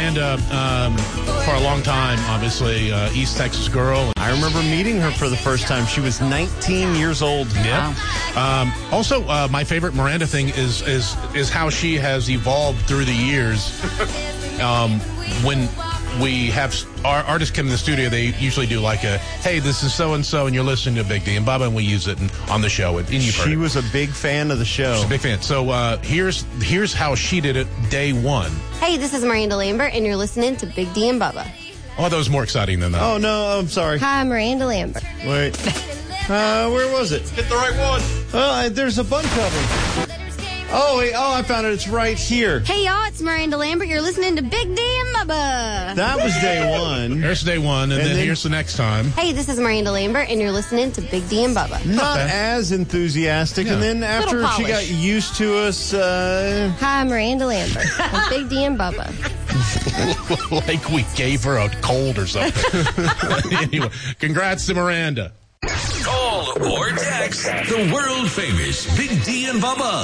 Miranda for a long time, obviously, East Texas girl. I remember meeting her for the first time. She was 19 years old. Yeah. Wow. Also, my favorite Miranda thing is how she has evolved through the years. When we have our artists come in the studio, they usually do like a, hey, this is so-and-so, and you're listening to Big D and Bubba, and we use it on the show. And you've heard She it. was a big fan of the show. She's a big fan. So here's how she did it day one. Hey, this is Miranda Lambert, and you're listening to Big D and Bubba. Oh, that was more exciting than that. Oh, no, I'm sorry. Hi, I'm Miranda Lambert. Wait. Where was it? Hit the right one. There's a bunch of them. Oh, wait. Oh, I found it. It's right here. Hey, y'all, it's Miranda Lambert. You're listening to Big D and Bubba. That was day one. Here's day one, and then here's the next time. Hey, this is Miranda Lambert, and you're listening to Big D and Bubba. Not Okay. as enthusiastic. Yeah. And then after Little she got polish. used to us, Hi, I'm Miranda Lambert. I'm Big D and Bubba. Like we gave her a cold or something. Anyway, congrats to Miranda. Call or text the world famous Big D and Bubba.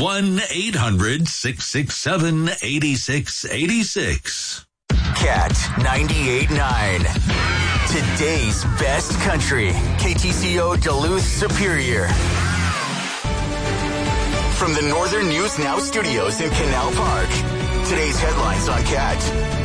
1-800-667-8686. Cat 98.9. Today's best country. KTCO Duluth Superior. From the Northern News Now studios in Canal Park. Today's headlines on Cat.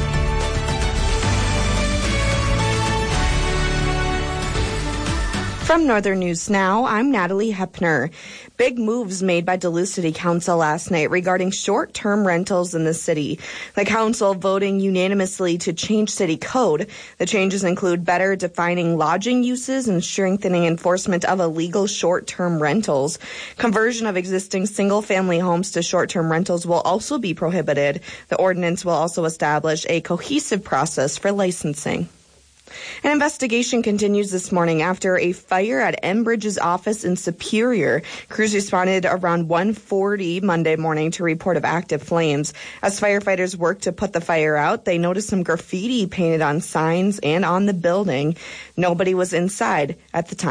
From Northern News Now, I'm Natalie Hepner. Big moves made by Duluth City Council last night regarding short-term rentals in the city. The council voting unanimously to change city code. The changes include better defining lodging uses and strengthening enforcement of illegal short-term rentals. Conversion of existing single-family homes to short-term rentals will also be prohibited. The ordinance will also establish a cohesive process for licensing. An investigation continues this morning after a fire at Enbridge's office in Superior. Crews responded around 1:40 Monday morning to report of active flames. As firefighters worked to put the fire out, they noticed some graffiti painted on signs and on the building. Nobody was inside at the time.